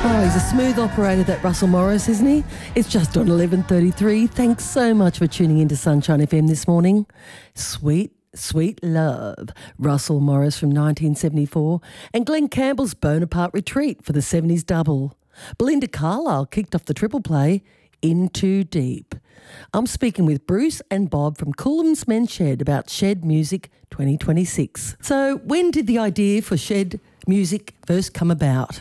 Oh, he's a smooth operator, that Russell Morris, isn't he? It's just on 11:33. Thanks so much for tuning into Sunshine FM this morning. Sweet, Sweet Love, Russell Morris from 1974, and Glenn Campbell's Bonaparte Retreat for the 70s double. Belinda Carlisle kicked off the triple play, In Too Deep. I'm speaking with Bruce and Bob from Coolum's Men's Shed about Shed Music 2026. So when did the idea for Shed Music first come about?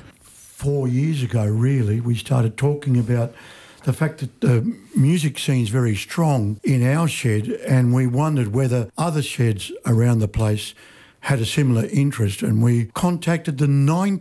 4 years ago, really, we started talking about the fact that the music scene's very strong in our shed, and we wondered whether other sheds around the place had a similar interest, and we contacted the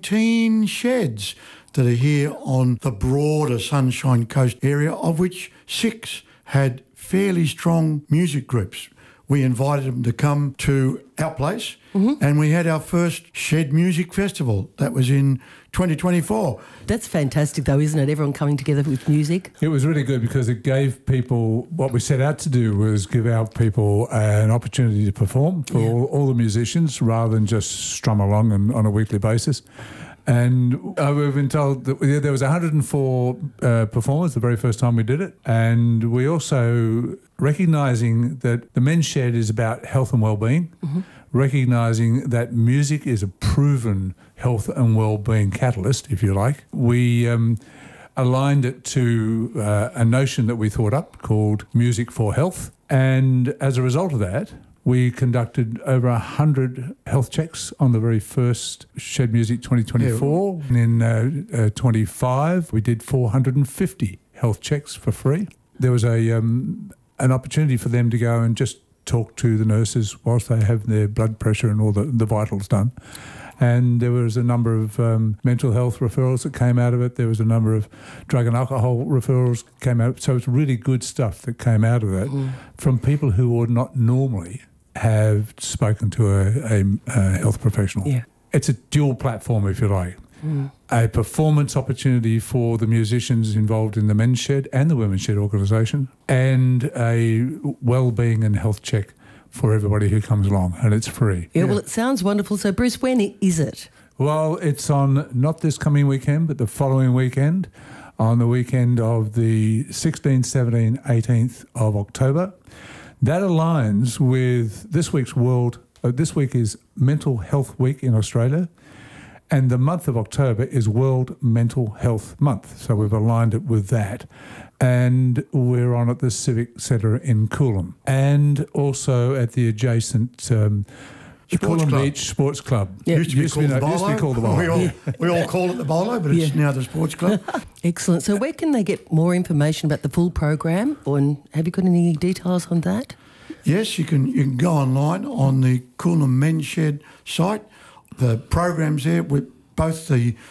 19 sheds that are here on the broader Sunshine Coast area, of which 6 had fairly strong music groups. We invited them to come to our place, and we had our first Shed Music Festival. That was in 2024. That's fantastic though, isn't it? Everyone coming together with music. It was really good because it gave people, what we set out to do was give our people an opportunity to perform for all the musicians rather than just strum along on a weekly basis. And we've been told that there was 104 performers the very first time we did it. And we also, recognising that the Men's Shed is about health and well-being, recognising that music is a proven health and well-being catalyst, if you like, we aligned it to a notion that we thought up called Music for Health. And as a result of that, we conducted over 100 health checks on the very first Shed Music 2024. Yeah. And in 25, we did 450 health checks for free. There was an opportunity for them to go and just talk to the nurses whilst they have their blood pressure and all the vitals done. And there was a number of mental health referrals that came out of it. There was a number of drug and alcohol referrals that came out. So it's really good stuff that came out of it from people who would not normally have spoken to a health professional. Yeah. It's a dual platform, if you like. A performance opportunity for the musicians involved in the Men's Shed and the Women's Shed organisation, and a well-being and health check for everybody who comes along, and it's free. Yeah, well, it sounds wonderful. So, Bruce, when is it? Well, it's on not this coming weekend, but the following weekend, on the weekend of the 16th, 17th, 18th of October. That aligns with this week's this week is Mental Health Week in Australia, and the month of October is World Mental Health Month. So we've aligned it with that. And we're on at the Civic Centre in Coolum, and also at the adjacent Coolum Beach Sports Club. Yeah. Used to be called the Bolo. We all call it the Bolo, but it's now the Sports Club. Excellent. So where can they get more information about the full program, or have you got any details on that? Yes, you can go online on the Coolum Men's Shed site. The program's there with both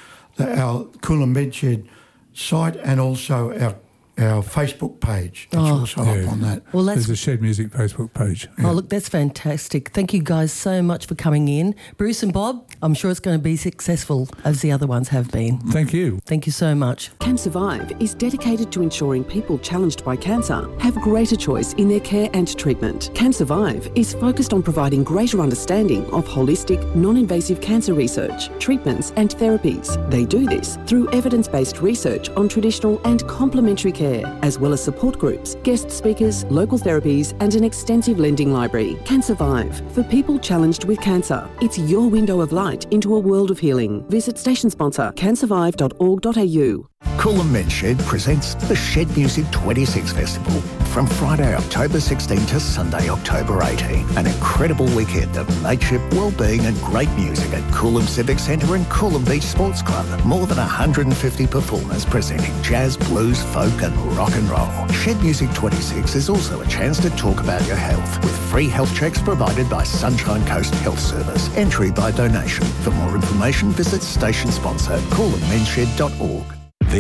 our Coolum Men's Shed site and also our Facebook page. It's also up on that. Well, there's a Shed Music Facebook page. Yeah. Oh, look, that's fantastic. Thank you guys so much for coming in. Bruce and Bob, I'm sure it's going to be successful as the other ones have been. Thank you. Thank you so much. CanSurvive is dedicated to ensuring people challenged by cancer have greater choice in their care and treatment. CanSurvive is focused on providing greater understanding of holistic, non-invasive cancer research, treatments and therapies. They do this through evidence-based research on traditional and complementary care, as well as support groups, guest speakers, local therapies and an extensive lending library. CanSurvive, for people challenged with cancer. It's your window of light into a world of healing. Visit station sponsor cansurvive.org.au. Coolum Men's Shed presents the Shed Music 26 Festival from Friday, October 16 to Sunday, October 18. An incredible weekend of mateship, well-being and great music at Coolum Civic Centre and Coolum Beach Sports Club. More than 150 performers presenting jazz, blues, folk and rock and roll. Shed Music 26 is also a chance to talk about your health with free health checks provided by Sunshine Coast Health Service. Entry by donation. For more information, visit station sponsor coolummenshed.org.